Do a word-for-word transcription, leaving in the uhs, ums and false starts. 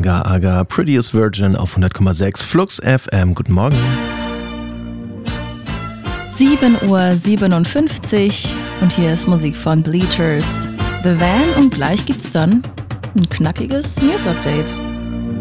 Aga Aga, Prettiest Virgin auf hundert Komma sechs Flux F M. Guten Morgen. sieben Uhr siebenundfünfzig und hier ist Musik von Bleachers, The Van und gleich gibt's dann ein knackiges News-Update.